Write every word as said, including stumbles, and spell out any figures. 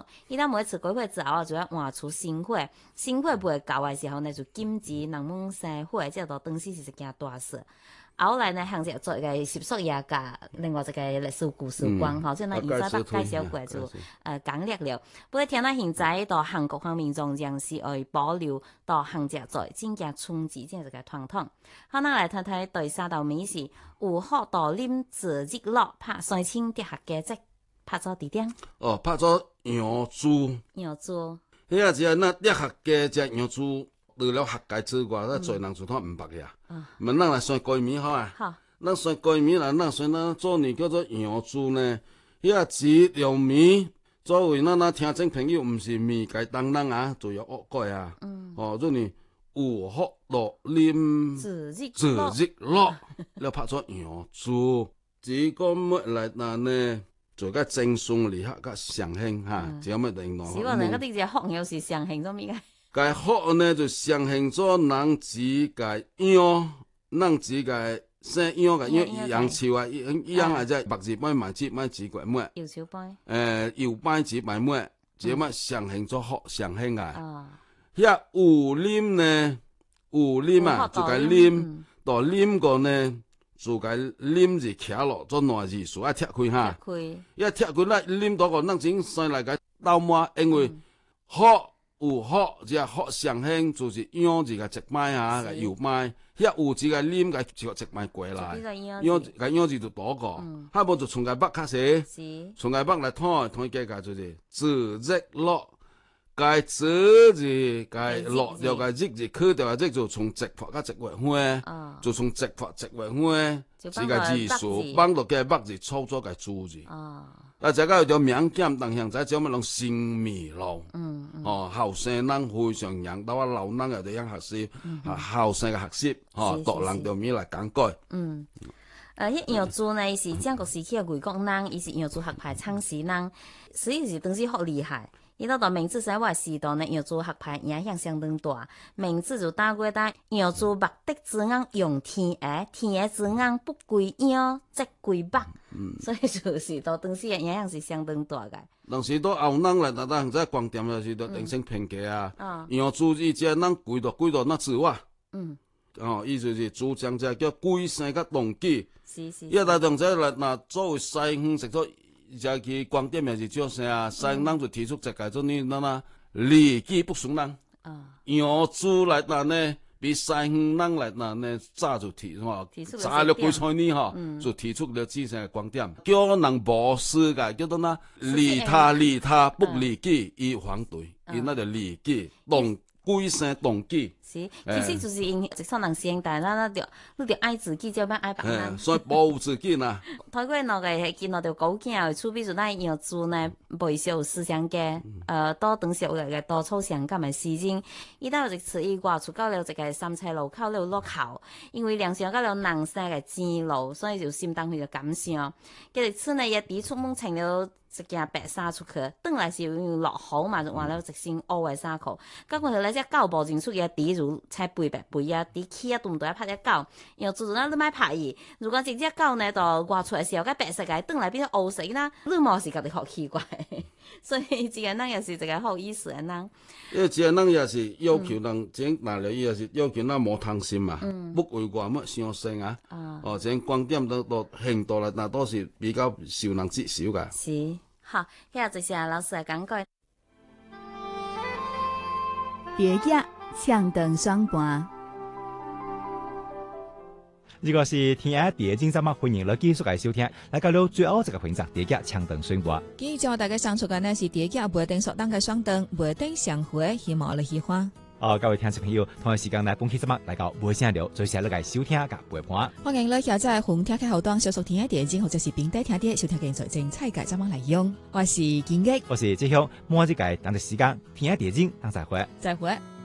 伊當每一次改火之後，就要換出新火，新火不會夠嘅時候呢，就禁止人們生火，即係到當時是一件大事。後來呢，行者做一個習俗也甲另外一個歷史故事講吼，即係咱以前捌介紹過就誒講略了。不過聽咱現在到韓國方面仲仍是會保留到行者做，真正傳承即係一個傳統。好，咱來睇睇第三道美食，有好多啉自日落拍三千碟客家即拍咗地點。 哦，拍咗羊豬。 羊豬。 迄啊，只那碟客家只羊豬。除了客家之外，咱做人做通唔捌嘅啊。問咱來算改名好啊。好。咱算改名啦，咱算咱做年叫做羊豬呢。迄啊字用米，作為咱咱聽眾朋友，毋是米改當人啊，就要惡改啊。嗯。哦，做呢有福樂啉自日落，了拍做羊豬。只個末來嗱呢，做個正宗嚟客甲上興哈，只有乜定喏。 希望能夠啲只福又是上興咗咩嘅？ 該福呢就上興咗人自個羊，人自個生羊個羊羊潮啊，羊啊只白字擺埋字擺字過末。 搖潮擺。誒， 搖擺字擺末，只乜上興咗福上興個。哦。一有啉呢，有啉啊，就該啉，到啉個呢，就該啉字徛落做內字數啊拆開哈。拆開。一拆開啦，啉到個人整生嚟個倒滿，因為福。有福，只福上興，就是羊子個一擺啊，個油擺，遐有子個啉個就一擺過來，羊個羊子就多個，哈無就從個北較些，從個北來拖，拖加個就是自日落，該自字該落掉個日字，去掉個日就從直發到直月花，就從直發直月花，是個字數，幫到個北字操作個主字。啊！大家有條名劍，但現在做乜攏新米路？嗯嗯。哦，後生人非常贏，到啊老人又哋樣學習，啊後生嘅學習，哦，獨人條米來講解。嗯。 誒，迄羊豬呢，伊是戰國時期嘅魏國人，伊是羊豬學派創始人，所以是當時好厲害。伊到到明治時代時代呢，羊豬學派影響相當大。明治就打過單，羊豬目的之眼用天下，天下之眼不歸羊，則歸目。嗯，所以就是到當時嘅影響是相當大嘅。 當時到後人來，嗱嗱喺光店就是到人生評價啊。啊。羊豬伊只人歸到歸到那字哇。嗯。哦，意思是豬將只叫歸生個動機。是是。一來同只來嗱作為西方食咗。就去光點也是叫啥啊？西人就提出這個做呢，那那禮記不順人。啊，羊豬來嗱呢，比西方人來嗱呢早就提嘛，早了幾千年哈，就提出了這些光點，叫人無事個，叫做那利他利他不利己，以反對，伊那就利己動歸生動機。是，其實就是因一撮人先，但係咱咱着，你着愛自己，就要愛別人。所以保護自己呐。睇過那個係見到條狗囝，厝邊就那羊豬呢，背少有思想嘅，呃，到當時有個稻草香咁嘅時陣，伊到一次伊掛出到了一個三彩路口了落口，因為糧食到了人生嘅前路，所以就心當佢就感傷。佢哋村呢一啲出門穿了一件白衫出去，轉來是因落雨嘛，就換了一身烏嘅衫褲。結果後來只狗步進出嘅啲如才肥白肥啊，啲起啊，都唔對啊拍隻狗，然後做做咱你買拍伊。如果一隻狗呢，就刮出來時候，個白色嘅轉來變咗烏色啦，你冇時覺得好奇怪。所以這個人也是一個好意思嘅人。因為這個人也是要求人，整拿嚟也是要求咱無貪心嘛，不為外乜傷身啊。哦，整觀點都都程度啦，那都是比較受人接受噶。是。好，今日就是老師來講解。 蝶仔唱燈雙盤， 呢個是天下蝶精節目，歡迎你繼續嚟收聽。嚟到了最後一個環節，蝶仔唱燈雙盤。 今日將大家上出嘅呢是蝶仔梅燈所當嘅雙燈，梅燈上回，希望你喜歡。 哦，各位聽眾朋友，同一時間來本期節目來到梅聲聊，最時嚟嚟收聽甲陪伴。 歡迎你下載紅聽嘅後端，小數天下蝶精或者是平底聽啲收聽嘅最精彩嘅節目內容。我是建益， 我是志雄，每一個當嘅時間，天下蝶精，當再會， 再會。